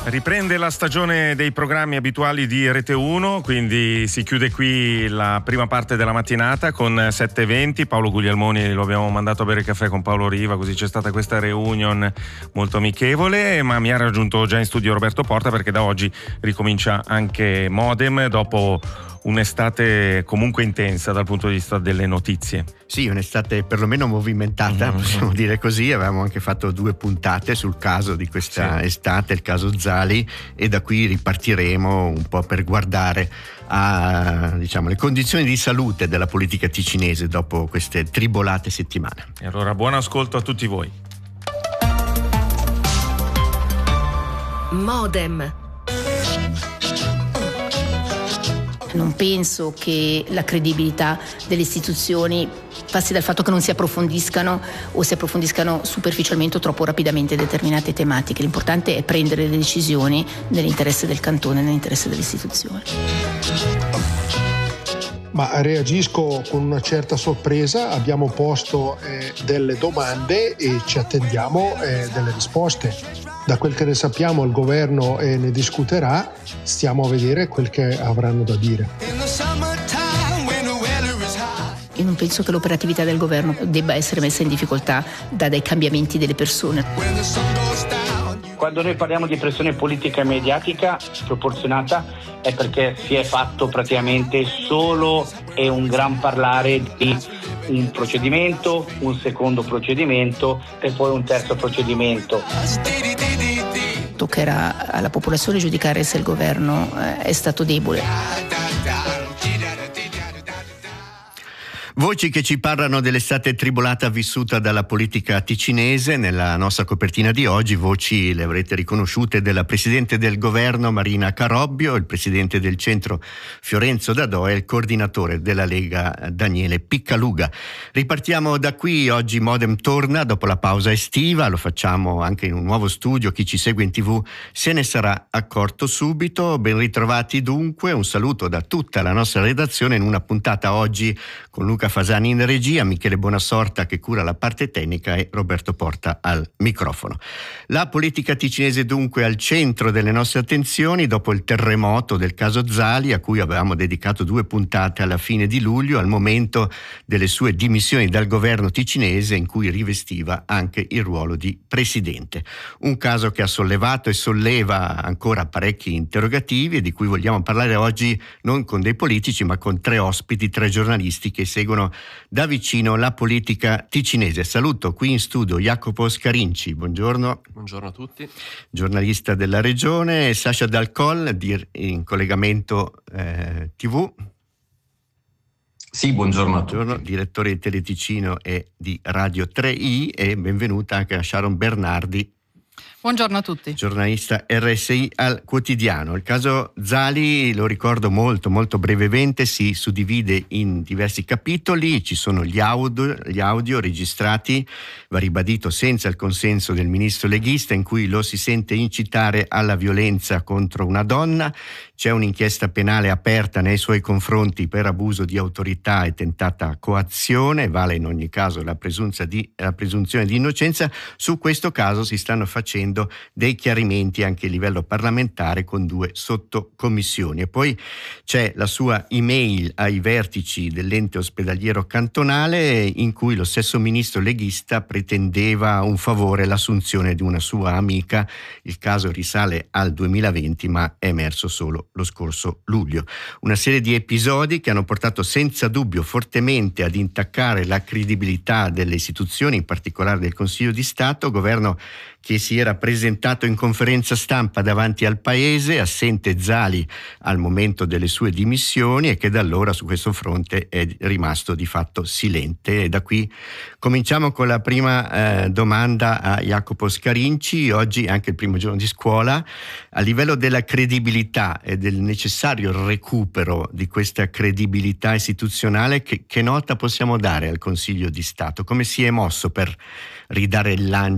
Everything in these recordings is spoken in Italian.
Riprende la stagione dei programmi abituali di Rete 1, quindi si chiude qui la prima parte della mattinata con 7:20. Paolo Guglielmoni lo abbiamo mandato a bere caffè con Paolo Riva, così c'è stata questa reunion molto amichevole, ma mi ha raggiunto già in studio Roberto Porta perché da oggi ricomincia anche Modem dopo un'estate comunque intensa dal punto di vista delle notizie. Sì, un'estate perlomeno movimentata, possiamo dire così. Avevamo anche fatto 2 puntate sul caso di questa estate, il caso Zali, e da qui ripartiremo un po' per guardare a, diciamo, le condizioni di salute della politica ticinese dopo queste tribolate settimane. E allora buon ascolto a tutti voi. Modem. Non penso che la credibilità delle istituzioni passi dal fatto che non si approfondiscano o si approfondiscano superficialmente o troppo rapidamente determinate tematiche. L'importante è prendere le decisioni nell'interesse del cantone, nell'interesse delle istituzioni. Ma reagisco con una certa sorpresa. Abbiamo posto delle domande e ci attendiamo delle risposte. Da quel che ne sappiamo il governo ne discuterà, stiamo a vedere quel che avranno da dire. Io non penso che l'operatività del governo debba essere messa in difficoltà dai cambiamenti delle persone. Quando noi parliamo di pressione politica e mediatica sproporzionata è perché si è fatto praticamente solo e un gran parlare di un procedimento, un secondo procedimento e poi un terzo procedimento. Toccherà alla popolazione giudicare se il governo è stato debole. Voci che ci parlano dell'estate tribolata vissuta dalla politica ticinese. Nella nostra copertina di oggi voci, le avrete riconosciute, della Presidente del Governo Marina Carobbio, il Presidente del Centro Fiorenzo Dadò e il Coordinatore della Lega Daniele Piccaluga. Ripartiamo da qui. Oggi Modem torna dopo la pausa estiva, lo facciamo anche in un nuovo studio. Chi ci segue in TV se ne sarà accorto subito. Ben ritrovati dunque, un saluto da tutta la nostra redazione in una puntata oggi con Luca Fasani in regia, Michele Bonassorta che cura la parte tecnica e Roberto Porta al microfono. La politica ticinese dunque al centro delle nostre attenzioni dopo il terremoto del caso Zali, a cui avevamo dedicato 2 puntate alla fine di luglio, al momento delle sue dimissioni dal governo ticinese, in cui rivestiva anche il ruolo di presidente. Un caso che ha sollevato e solleva ancora parecchi interrogativi e di cui vogliamo parlare oggi non con dei politici ma con 3 ospiti, 3 giornalisti che seguono da vicino la politica ticinese. Saluto qui in studio Jacopo Scarinci, buongiorno. Buongiorno a tutti. Giornalista della regione, Sasha Dalcol in collegamento TV. Sì, buongiorno a tutti. Direttore di Teleticino e di Radio 3i, e benvenuta anche a Sharon Bernardi. Buongiorno a tutti. Giornalista RSI al Quotidiano. Il caso Zali, lo ricordo molto brevemente, si suddivide in diversi capitoli. Ci sono gli audio registrati, va ribadito senza il consenso del ministro leghista, in cui lo si sente incitare alla violenza contro una donna. C'è un'inchiesta penale aperta nei suoi confronti per abuso di autorità e tentata coazione. Vale in ogni caso la presunzione di innocenza. Su questo caso si stanno facendo dei chiarimenti anche a livello parlamentare con 2 sottocommissioni. E poi c'è la sua email ai vertici dell'ente ospedaliero cantonale, in cui lo stesso ministro leghista pretendeva un favore, l'assunzione di una sua amica. Il caso risale al 2020 ma è emerso solo lo scorso luglio. Una serie di episodi che hanno portato senza dubbio fortemente ad intaccare la credibilità delle istituzioni, in particolare del Consiglio di Stato, governo che si era presentato in conferenza stampa davanti al paese, assente Zali al momento delle sue dimissioni, e che da allora su questo fronte è rimasto di fatto silente. E da qui cominciamo con la prima domanda a Jacopo Scarinci. Oggi è anche il primo giorno di scuola. A livello della credibilità e del necessario recupero di questa credibilità istituzionale, che nota possiamo dare al Consiglio di Stato? Come si è mosso per ridare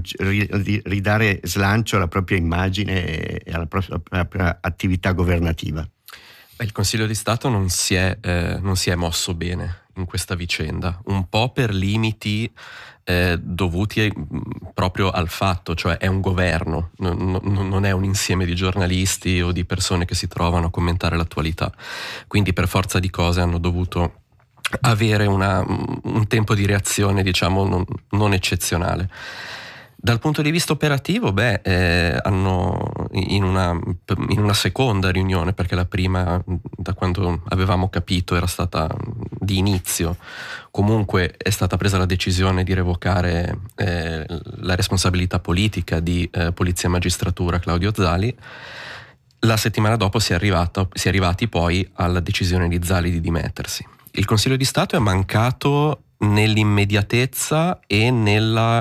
slancio alla propria immagine e alla propria attività governativa? Il Consiglio di Stato non si è mosso bene in questa vicenda, un po' per limiti dovuti proprio al fatto, cioè è un governo, non è un insieme di giornalisti o di persone che si trovano a commentare l'attualità, quindi per forza di cose hanno dovuto avere un tempo di reazione, diciamo, non eccezionale. Dal punto di vista operativo, hanno in una seconda riunione, perché la prima, da quando avevamo capito, era stata di inizio, comunque è stata presa la decisione di revocare la responsabilità politica di Polizia e Magistratura Claudio Zali. La settimana dopo si è arrivati poi alla decisione di Zali di dimettersi. Il Consiglio di Stato è mancato nell'immediatezza e nel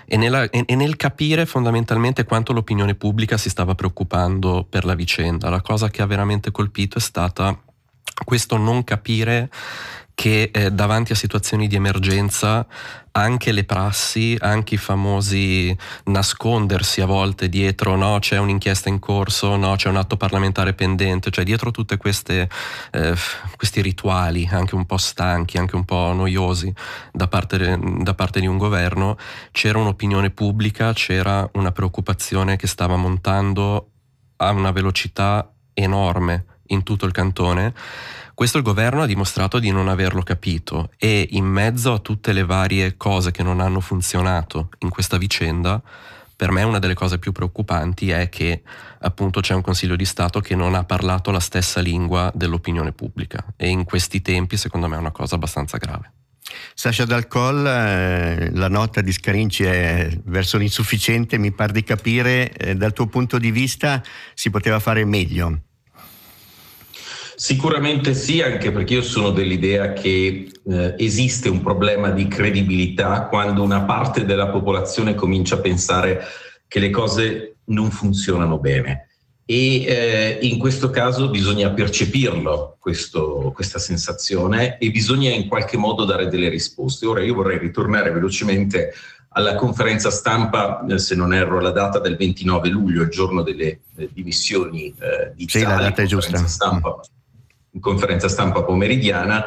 capire fondamentalmente quanto l'opinione pubblica si stava preoccupando per la vicenda. La cosa che ha veramente colpito è stata questo non capire che davanti a situazioni di emergenza anche le prassi, anche i famosi nascondersi a volte dietro no c'è un'inchiesta in corso, no c'è un atto parlamentare pendente, cioè dietro tutte questi rituali anche un po' stanchi, anche un po' noiosi da parte di un governo, c'era un'opinione pubblica, c'era una preoccupazione che stava montando a una velocità enorme in tutto il cantone. Questo il governo ha dimostrato di non averlo capito, e in mezzo a tutte le varie cose che non hanno funzionato in questa vicenda, per me una delle cose più preoccupanti è che appunto c'è un Consiglio di Stato che non ha parlato la stessa lingua dell'opinione pubblica, e in questi tempi secondo me è una cosa abbastanza grave. Sasha Dal Coll, la nota di Scarinci è verso l'insufficiente, mi par di capire. Dal tuo punto di vista si poteva fare meglio? Sicuramente sì, anche perché io sono dell'idea che esiste un problema di credibilità quando una parte della popolazione comincia a pensare che le cose non funzionano bene, e in questo caso bisogna percepirlo, questa sensazione, e bisogna in qualche modo dare delle risposte. Ora io vorrei ritornare velocemente alla conferenza stampa, se non erro la data del 29 luglio, il giorno delle dimissioni di Zali, la data è giusta. Conferenza stampa pomeridiana,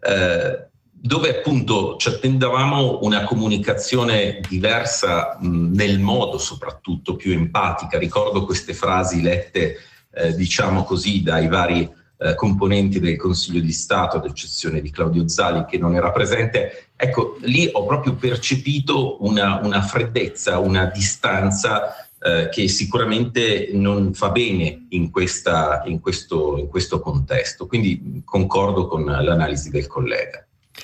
dove appunto ci attendavamo una comunicazione diversa nel modo, soprattutto più empatica. Ricordo queste frasi lette diciamo così dai vari componenti del Consiglio di Stato, ad eccezione di Claudio Zali che non era presente. Ecco, lì ho proprio percepito una freddezza, una distanza che sicuramente non fa bene in questo contesto, quindi concordo con l'analisi del collega.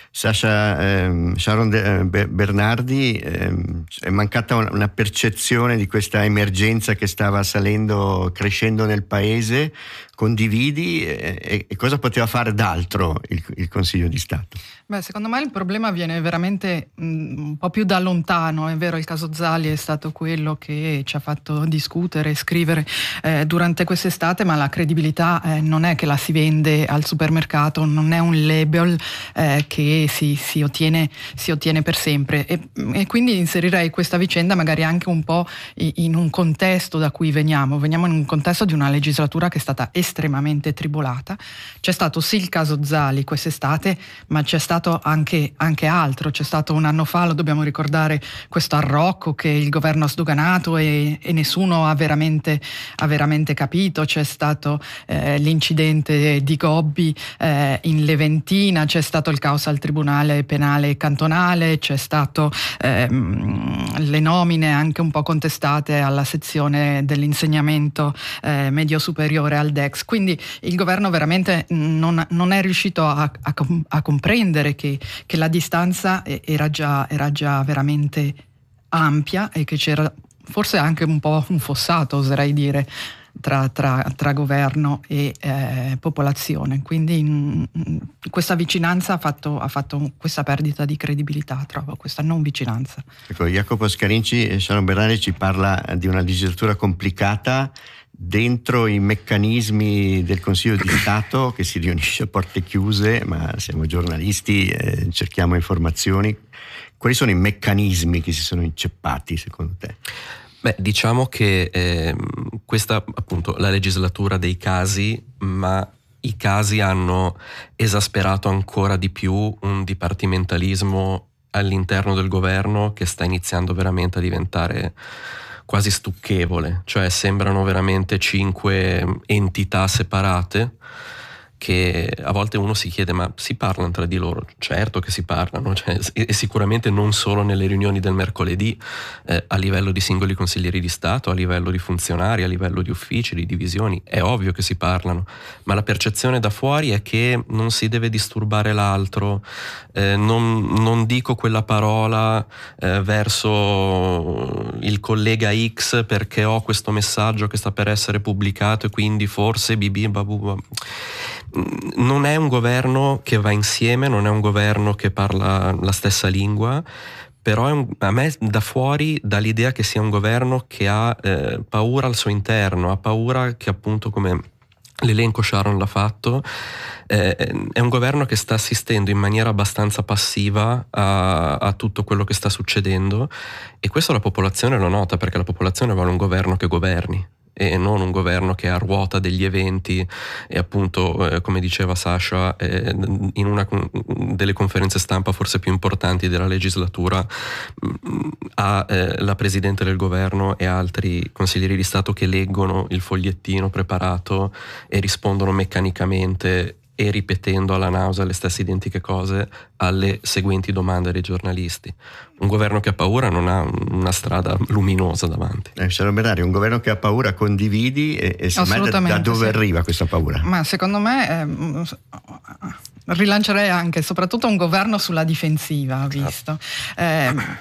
Sharon Bernardi, è mancata una percezione di questa emergenza che stava crescendo nel paese. Condividi e cosa poteva fare d'altro il Consiglio di Stato? Secondo me il problema viene veramente un po' più da lontano. È vero, il caso Zali è stato quello che ci ha fatto discutere e scrivere durante quest'estate, ma la credibilità non è che la si vende al supermercato, non è un label che si ottiene per sempre, e quindi inserirei questa vicenda magari anche un po' in un contesto da cui veniamo in un contesto di una legislatura che è stata estremamente tribolata. C'è stato sì il caso Zali quest'estate, ma c'è stato anche altro. C'è stato un anno fa, lo dobbiamo ricordare, questo arrocco che il governo ha sdoganato e nessuno ha veramente capito. C'è stato l'incidente di Gobbi in Leventina, c'è stato il caos al Tribunale Penale Cantonale, c'è stato le nomine anche un po' contestate alla sezione dell'insegnamento medio superiore al DEX. Quindi il governo veramente non è riuscito a comprendere che la distanza era già veramente ampia, e che c'era forse anche un po' un fossato, oserei dire, tra governo e popolazione. Quindi questa vicinanza ha fatto questa perdita di credibilità, trovo, questa non vicinanza. Ecco, Jacopo Scarinci e Sharon Bernardi ci parla di una legislatura complicata dentro i meccanismi del Consiglio di Stato, che si riunisce a porte chiuse, ma siamo giornalisti, cerchiamo informazioni. Quali sono i meccanismi che si sono inceppati secondo te? Diciamo che questa appunto la legislatura dei casi, ma i casi hanno esasperato ancora di più un dipartimentalismo all'interno del governo che sta iniziando veramente a diventare quasi stucchevole, cioè sembrano veramente 5 entità separate che a volte uno si chiede: ma si parlano tra di loro? Certo che si parlano, cioè, e sicuramente non solo nelle riunioni del mercoledì, a livello di singoli consiglieri di Stato, a livello di funzionari, a livello di uffici, di divisioni, è ovvio che si parlano, ma la percezione da fuori è che non si deve disturbare l'altro, non dico quella parola verso il collega X perché ho questo messaggio che sta per essere pubblicato e quindi forse bibi babu. Non è un governo che va insieme, non è un governo che parla la stessa lingua, però a me da fuori dà l'idea che sia un governo che ha paura al suo interno, ha paura che, appunto, come l'elenco Sharon l'ha fatto, è un governo che sta assistendo in maniera abbastanza passiva a tutto quello che sta succedendo, e questo la popolazione lo nota, perché la popolazione vuole un governo che governi e non un governo che arruota degli eventi e, appunto, come diceva Sasha, in una delle conferenze stampa forse più importanti della legislatura ha la Presidente del Governo e altri consiglieri di Stato che leggono il fogliettino preparato e rispondono meccanicamente e ripetendo alla nausea le stesse identiche cose alle seguenti domande dei giornalisti. Un governo che ha paura non ha una strada luminosa davanti. Un governo che ha paura condividi e da dove arriva questa paura? Ma secondo me rilancerei anche soprattutto un governo sulla difensiva, visto. Ad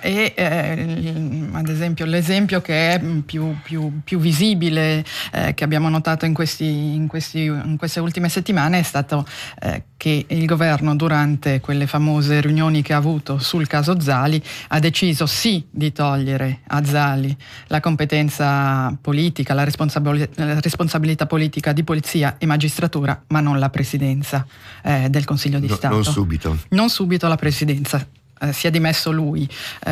esempio l'esempio che è più visibile, che abbiamo notato in queste ultime settimane, è stato che il governo, durante quelle famose riunioni che ha avuto sul caso Zali, ha deciso sì di togliere a Zali la competenza politica, la responsabilità politica di polizia e magistratura, ma non la presidenza del Consiglio di Stato. Non subito la presidenza. Si è dimesso lui,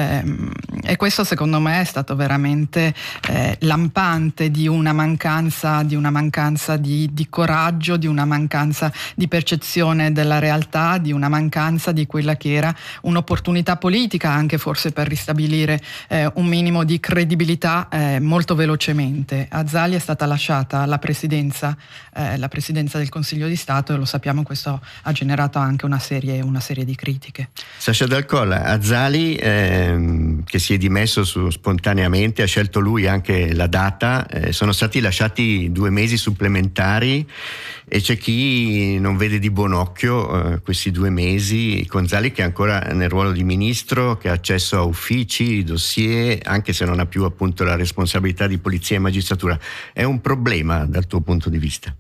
e questo secondo me è stato veramente lampante di una mancanza di coraggio, di una mancanza di percezione della realtà, di una mancanza di quella che era un'opportunità politica, anche forse per ristabilire un minimo di credibilità molto velocemente. A Zali è stata lasciata la presidenza del Consiglio di Stato, e lo sappiamo, questo ha generato anche una serie di critiche. Sasha Dal a Zali, che si è dimesso spontaneamente, ha scelto lui anche la data, sono stati lasciati 2 mesi supplementari, e c'è chi non vede di buon occhio questi 2 mesi con Zali, che è ancora nel ruolo di ministro, che ha accesso a uffici, dossier, anche se non ha più, appunto, la responsabilità di polizia e magistratura. È un problema dal tuo punto di vista?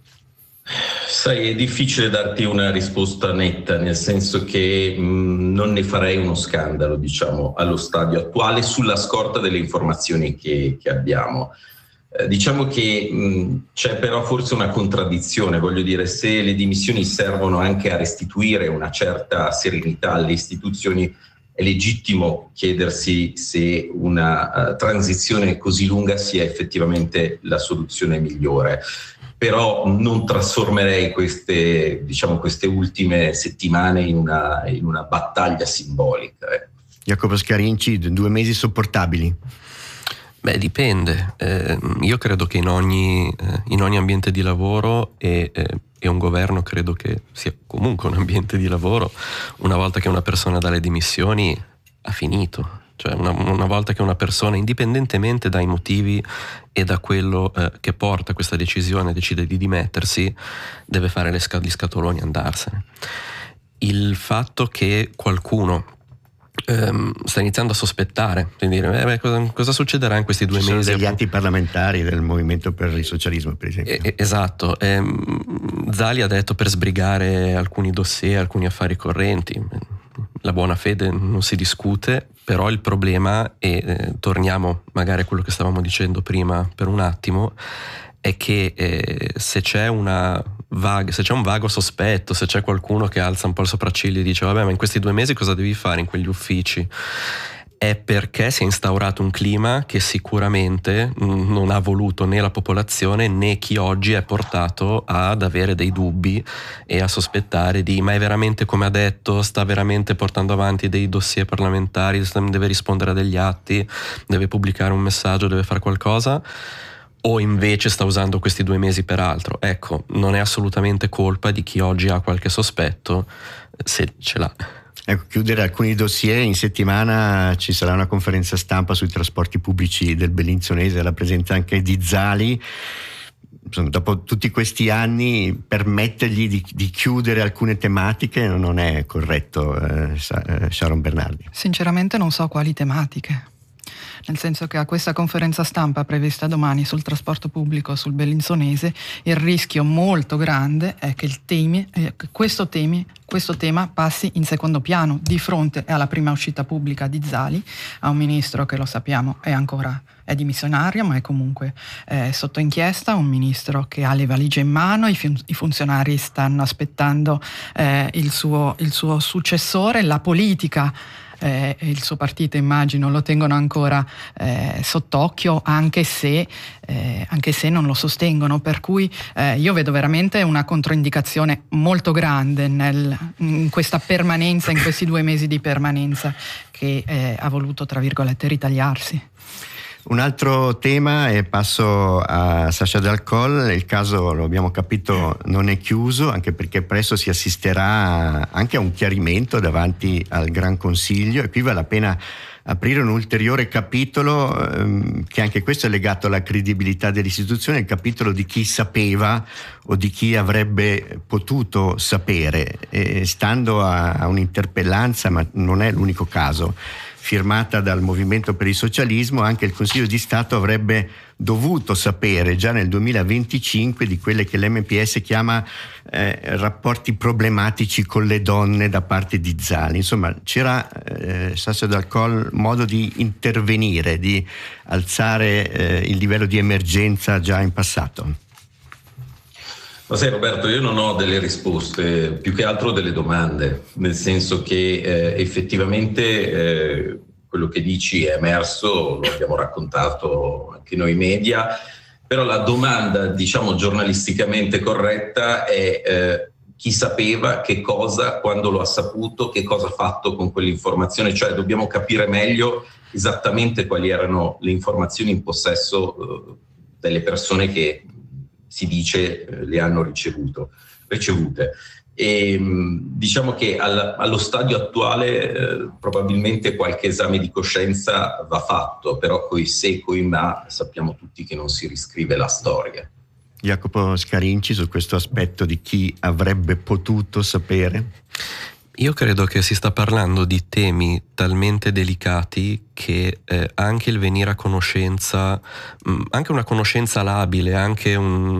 Sai, è difficile darti una risposta netta, nel senso che non ne farei uno scandalo, diciamo, allo stadio attuale, sulla scorta delle informazioni che abbiamo. Diciamo che c'è però forse una contraddizione, voglio dire, se le dimissioni servono anche a restituire una certa serenità alle istituzioni, è legittimo chiedersi se una transizione così lunga sia effettivamente la soluzione migliore. Però non trasformerei queste ultime settimane in una battaglia simbolica. Jacopo Scarinci, 2 mesi sopportabili? Beh, dipende. Io credo che in ogni ambiente di lavoro e un governo credo che sia comunque un ambiente di lavoro, una volta che una persona dà le dimissioni ha finito. Cioè una volta che una persona, indipendentemente dai motivi e da quello che porta questa decisione, decide di dimettersi, deve fare gli scatoloni e andarsene. Il fatto che qualcuno sta iniziando a sospettare, quindi dire cosa succederà in questi 2 mesi? Ci sono degli antiparlamentari del Movimento per il Socialismo, per esempio. Esatto. Zali ha detto per sbrigare alcuni dossier, alcuni affari correnti. La buona fede non si discute, però il problema, e torniamo magari a quello che stavamo dicendo prima per un attimo, è che se c'è un vago sospetto, se c'è qualcuno che alza un po' il sopracciglio e dice vabbè, ma in questi 2 mesi cosa devi fare in quegli uffici? è perché si è instaurato un clima che sicuramente non ha voluto né la popolazione né chi oggi è portato ad avere dei dubbi e a sospettare ma è veramente come ha detto, sta veramente portando avanti dei dossier parlamentari, deve rispondere a degli atti, deve pubblicare un messaggio, deve fare qualcosa, o invece sta usando questi 2 mesi per altro. Ecco, non è assolutamente colpa di chi oggi ha qualche sospetto, se ce l'ha. Ecco, chiudere alcuni dossier. In settimana ci sarà una conferenza stampa sui trasporti pubblici del Bellinzonese, la presenza anche di Zali. Dopo tutti questi anni permettergli di chiudere alcune tematiche non è corretto, Sharon Bernardi. Sinceramente non so quali tematiche. Nel senso che a questa conferenza stampa prevista domani sul trasporto pubblico sul Bellinzonese il rischio molto grande è che questo tema passi in secondo piano di fronte alla prima uscita pubblica di Zali, a un ministro che, lo sappiamo, è dimissionario, ma è comunque sotto inchiesta, un ministro che ha le valigie in mano, i funzionari stanno aspettando il suo successore, la politica e il suo partito, immagino, lo tengono ancora sott'occhio, anche se non lo sostengono, per cui io vedo veramente una controindicazione molto grande in questa permanenza, in questi 2 mesi di permanenza che ha voluto, tra virgolette, ritagliarsi. Un altro tema, e passo a Sacha D'Alcol. Il caso, lo abbiamo capito, non è chiuso, anche perché presto si assisterà anche a un chiarimento davanti al Gran Consiglio, e qui vale la pena aprire un ulteriore capitolo che anche questo è legato alla credibilità dell'istituzione, il capitolo di chi sapeva o di chi avrebbe potuto sapere, stando a un'interpellanza, ma non è l'unico caso, firmata dal Movimento per il Socialismo. Anche il Consiglio di Stato avrebbe dovuto sapere già nel 2025 di quelle che l'MPS chiama rapporti problematici con le donne da parte di Zali. Insomma, c'era, Sacha D'Alcol, modo di intervenire, di alzare il livello di emergenza già in passato? Ma sai, Roberto, io non ho delle risposte, più che altro delle domande, nel senso che effettivamente quello che dici è emerso, lo abbiamo raccontato anche noi media, però la domanda, diciamo, giornalisticamente corretta è chi sapeva, che cosa, quando lo ha saputo, che cosa ha fatto con quell'informazione, cioè dobbiamo capire meglio esattamente quali erano le informazioni in possesso delle persone che si dice le hanno ricevute. E diciamo che allo stadio attuale probabilmente qualche esame di coscienza va fatto, però coi se, coi ma sappiamo tutti che non si riscrive la storia. Jacopo Scarinci, su questo aspetto di chi avrebbe potuto sapere? Io credo che si sta parlando di temi talmente delicati che anche il venire a conoscenza, anche una conoscenza labile, anche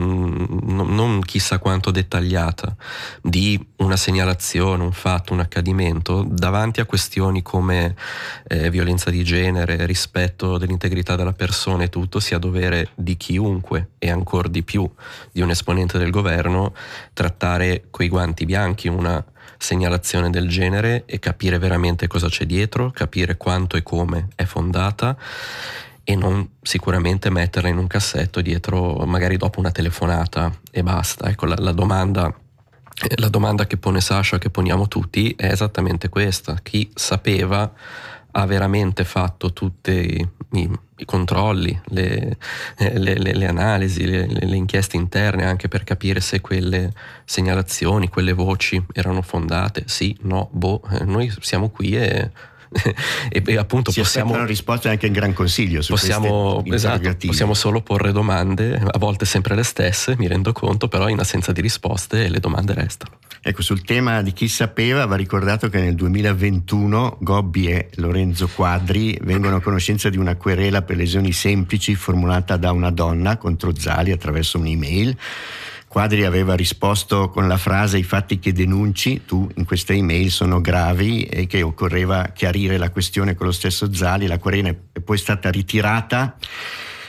non chissà quanto dettagliata, di una segnalazione, un fatto, un accadimento, davanti a questioni come violenza di genere, rispetto dell'integrità della persona e tutto, sia dovere di chiunque, e ancor di più di un esponente del governo, trattare coi guanti bianchi una segnalazione del genere e capire veramente cosa c'è dietro, capire quanto e come è fondata, e non sicuramente metterla in un cassetto dietro, magari dopo una telefonata e basta. Ecco, la domanda che pone Sacha, che poniamo tutti, è esattamente questa: chi sapeva ha veramente fatto tutti i controlli, le analisi, le inchieste interne, anche per capire se quelle segnalazioni, quelle voci erano fondate? Sì, no, noi siamo qui e appunto possiamo risposte anche in Gran Consiglio su questi interrogativi. Possiamo solo porre domande, a volte sempre le stesse, mi rendo conto, però in assenza di risposte le domande restano. Ecco, sul tema di chi sapeva va ricordato che nel 2021 Gobbi e Lorenzo Quadri vengono a conoscenza di una querela per lesioni semplici formulata da una donna contro Zali attraverso un'email. Quadri aveva risposto con la frase: i fatti che denunci tu in questa email sono gravi, e che occorreva chiarire la questione con lo stesso Zali. La querela è poi stata ritirata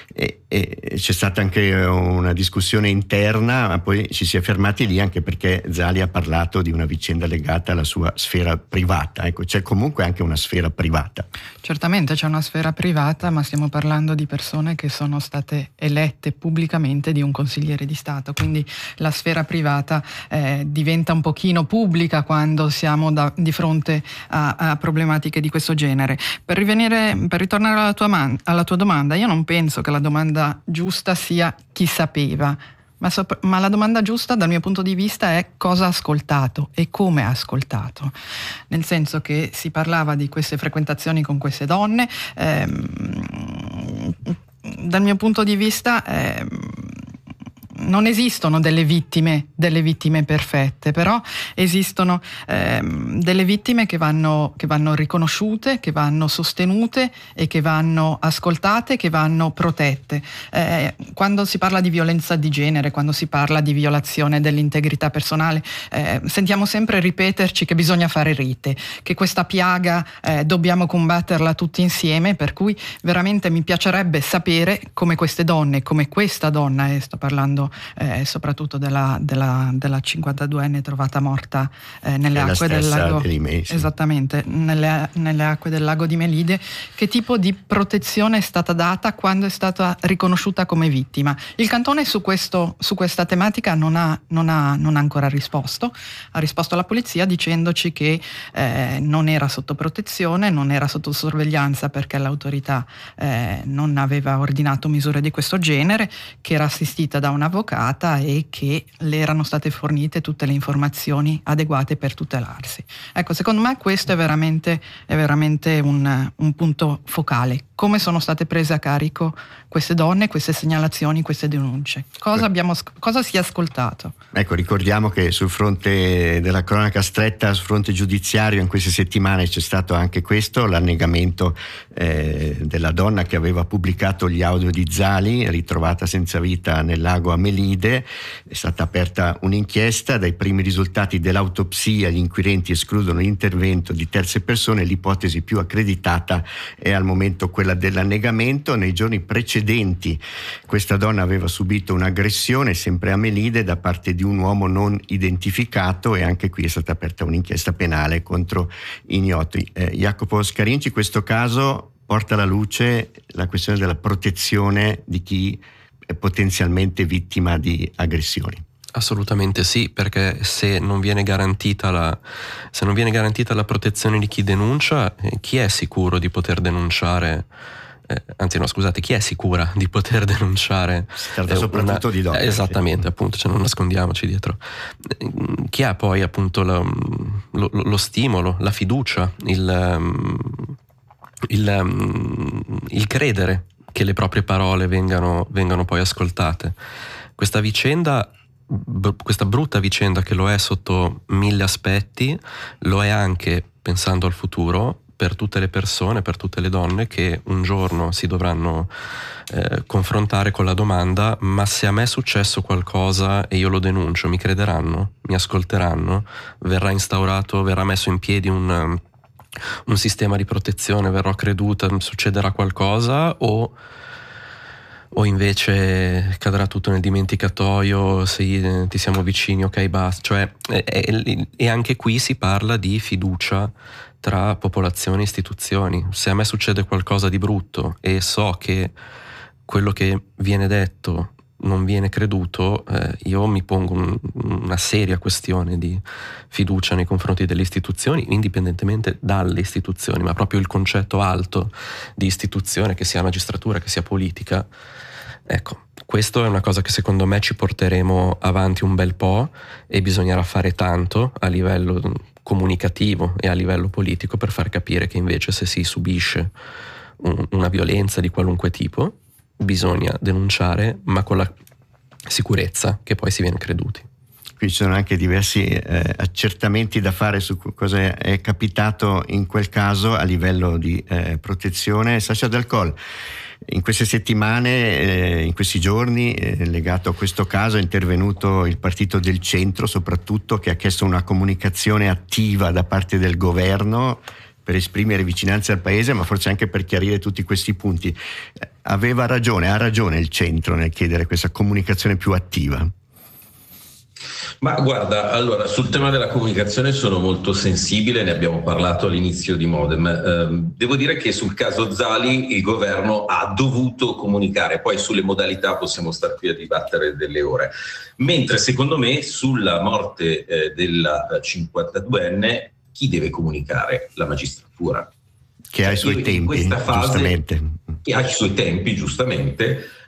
E c'è stata anche una discussione interna, ma poi ci si è fermati lì anche perché Zali ha parlato di una vicenda legata alla sua sfera privata. Ecco, c'è comunque anche una sfera privata. Certamente c'è una sfera privata, ma stiamo parlando di persone che sono state elette pubblicamente di un consigliere di Stato, quindi la sfera privata diventa un pochino pubblica quando siamo di fronte a problematiche di questo genere. Per ritornare alla tua domanda, io non penso che la domanda giusta sia chi sapeva, ma la domanda giusta dal mio punto di vista è cosa ha ascoltato e come ha ascoltato, nel senso che si parlava di queste frequentazioni con queste donne, dal mio punto di vista non esistono delle vittime perfette, però esistono delle vittime che vanno riconosciute, che vanno sostenute e che vanno ascoltate, che vanno protette. Quando si parla di violenza di genere, quando si parla di violazione dell'integrità personale, sentiamo sempre ripeterci che bisogna fare rete, che questa piaga dobbiamo combatterla tutti insieme, per cui veramente mi piacerebbe sapere come queste donne, come questa donna, sto parlando soprattutto della 52enne trovata morta nelle acque del lago, esattamente, nelle acque del lago di Melide, che tipo di protezione è stata data quando è stata riconosciuta come vittima. Il Cantone su questa tematica non ha ancora risposto. Ha risposto alla polizia dicendoci che non era sotto protezione, non era sotto sorveglianza perché l'autorità non aveva ordinato misure di questo genere, che era assistita da un avvocato e che le erano state fornite tutte le informazioni adeguate per tutelarsi. Ecco, secondo me questo è veramente un punto focale. Come sono state prese a carico queste donne, queste segnalazioni, queste denunce? Cosa si è ascoltato? Ecco, ricordiamo che sul fronte della cronaca stretta, sul fronte giudiziario, in queste settimane c'è stato anche questo, l'annegamento della donna che aveva pubblicato gli audio di Zali, ritrovata senza vita nel lago a Melide. È stata aperta un'inchiesta, dai primi risultati dell'autopsia gli inquirenti escludono l'intervento di terze persone, l'ipotesi più accreditata è al momento quella dell'annegamento. Nei giorni precedenti questa donna aveva subito un'aggressione sempre a Melide da parte di un uomo non identificato e anche qui è stata aperta un'inchiesta penale contro ignoti. Jacopo Scarinci, questo caso porta alla luce la questione della protezione di chi è potenzialmente vittima di aggressioni. Assolutamente sì, perché se non viene garantita la protezione di chi denuncia, chi è sicuro di poter denunciare? Chi è sicura di poter denunciare? Si tratta soprattutto di donne. Esattamente, appunto, non nascondiamoci dietro. Chi ha poi appunto lo stimolo, la fiducia, il credere che le proprie parole vengano poi ascoltate? Questa brutta vicenda, che lo è sotto 1000 aspetti, lo è anche pensando al futuro per tutte le persone, per tutte le donne che un giorno si dovranno confrontare con la domanda: ma se a me è successo qualcosa e io lo denuncio, mi crederanno? Mi ascolteranno? Verrà messo in piedi un sistema di protezione? Verrò creduta? Succederà qualcosa? O invece cadrà tutto nel dimenticatoio? Se ti siamo vicini, ok, basta. E anche qui si parla di fiducia tra popolazione e istituzioni. Se a me succede qualcosa di brutto e so che quello che viene detto non viene creduto, io mi pongo una seria questione di fiducia nei confronti delle istituzioni, indipendentemente dalle istituzioni, ma proprio il concetto alto di istituzione, che sia magistratura, che sia politica. Ecco, questo è una cosa che secondo me ci porteremo avanti un bel po' e bisognerà fare tanto a livello comunicativo e a livello politico per far capire che invece se si subisce una violenza di qualunque tipo bisogna denunciare, ma con la sicurezza che poi si viene creduti. Qui ci sono anche diversi accertamenti da fare su cosa è capitato in quel caso a livello di protezione. Sasha Del Col, in queste settimane, in questi giorni, legato a questo caso, è intervenuto il Partito del Centro soprattutto, che ha chiesto una comunicazione attiva da parte del governo per esprimere vicinanza al paese, ma forse anche per chiarire tutti questi punti. Ha ragione il centro nel chiedere questa comunicazione più attiva. Ma guarda, allora sul tema della comunicazione sono molto sensibile, ne abbiamo parlato all'inizio di Modem. Devo dire che sul caso Zali il governo ha dovuto comunicare, poi sulle modalità possiamo star qui a dibattere delle ore. Mentre secondo me sulla morte della 52enne chi deve comunicare? La magistratura. Che ha i suoi tempi, giustamente. Che ha i suoi tempi, giustamente.